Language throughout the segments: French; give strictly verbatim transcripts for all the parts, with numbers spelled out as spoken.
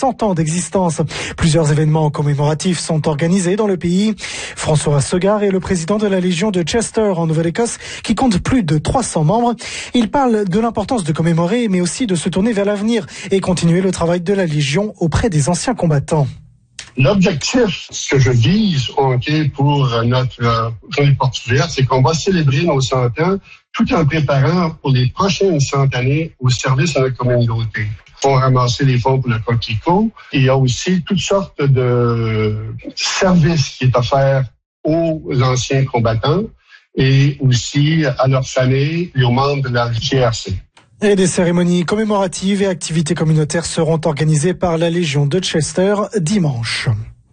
cent ans d'existence. Plusieurs événements commémoratifs sont organisés dans le pays. François Segar est le président de la Légion de Chester en Nouvelle-Écosse qui compte plus de trois cents membres. Il parle de l'importance de commémorer mais aussi de se tourner vers l'avenir et continuer le travail de la Légion auprès des anciens combattants. L'objectif, ce que je vise okay, pour notre euh, journée porte ouverte, c'est qu'on va célébrer nos cent ans tout en préparant pour les prochaines cent années au service de notre communauté. On va ramasser les fonds pour le coquelicot. Il y a aussi toutes sortes de services qui est offert aux anciens combattants et aussi à leurs familles et aux membres de la G R C. Et des cérémonies commémoratives et activités communautaires seront organisées par la Légion de Chester dimanche.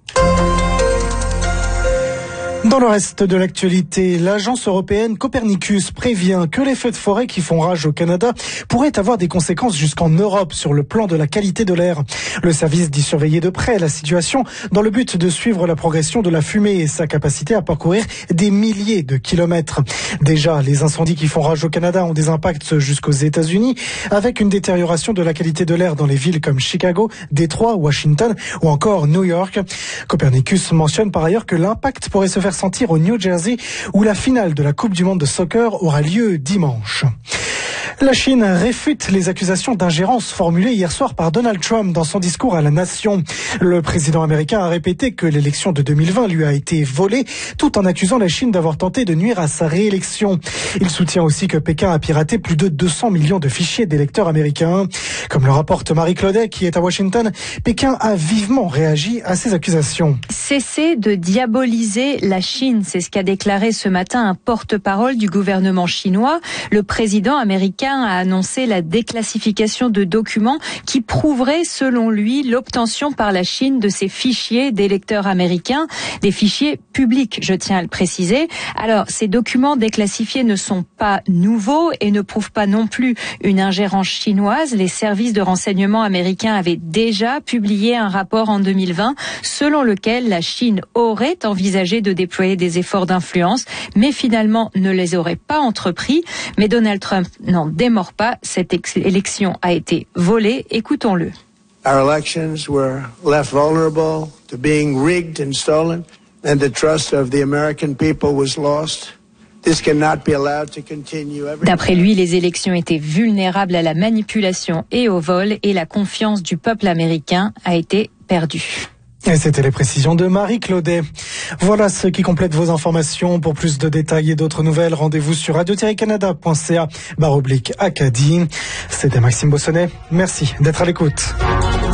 Dans le reste de l'actualité, l'agence européenne Copernicus prévient que les feux de forêt qui font rage au Canada pourraient avoir des conséquences jusqu'en Europe sur le plan de la qualité de l'air. Le service dit surveiller de près la situation dans le but de suivre la progression de la fumée et sa capacité à parcourir des milliers de kilomètres. Déjà, les incendies qui font rage au Canada ont des impacts jusqu'aux États-Unis, avec une détérioration de la qualité de l'air dans les villes comme Chicago, Détroit, Washington ou encore New York. Copernicus mentionne par ailleurs que l'impact pourrait se faire sentir au New Jersey où la finale de la Coupe du monde de soccer aura lieu dimanche. La Chine réfute les accusations d'ingérence formulées hier soir par Donald Trump dans son discours à la nation. Le président américain a répété que l'élection de deux mille vingt lui a été volée, tout en accusant la Chine d'avoir tenté de nuire à sa réélection. Il soutient aussi que Pékin a piraté plus de deux cents millions de fichiers d'électeurs américains. Comme le rapporte Marie Claudet, qui est à Washington, Pékin a vivement réagi à ces accusations. Cessez de diaboliser la Chine, c'est ce qu'a déclaré ce matin un porte-parole du gouvernement chinois. Le président américain a annoncé la déclassification de documents qui prouveraient, selon lui, l'obtention par la Chine de ces fichiers d'électeurs américains, des fichiers publics, je tiens à le préciser. Alors, ces documents déclassifiés ne sont pas nouveaux et ne prouvent pas non plus une ingérence chinoise. Les services de renseignement américains avaient déjà publié un rapport en deux mille vingt selon lequel la Chine aurait envisagé de déployer des efforts d'influence, mais finalement ne les aurait pas entrepris. Mais Donald Trump n'en démord pas, cette élection a été volée. Écoutons-le. Our elections were left vulnerable to being rigged and stolen, and the trust of the American people was lost. This cannot be allowed to continue. D'après lui, les élections étaient vulnérables à la manipulation et au vol, et la confiance du peuple américain a été perdue. Et c'était les précisions de Marie Claudet. Voilà ce qui complète vos informations. Pour plus de détails et d'autres nouvelles, rendez-vous sur radio tiret canada point c a barre oblique Acadie. C'était Maxime Bossonnet. Merci d'être à l'écoute.